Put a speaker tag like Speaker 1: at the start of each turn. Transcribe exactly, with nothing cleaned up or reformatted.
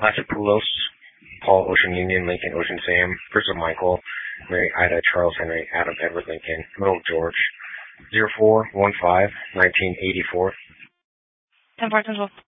Speaker 1: Lassapoulos, Paul Ocean Union, Lincoln Ocean Sam, Crystal Michael, Mary Ida, Charles Henry, Adam Edward Lincoln, Middle George, zero four one five nineteen eighty-four.
Speaker 2: ten four, ten twelve.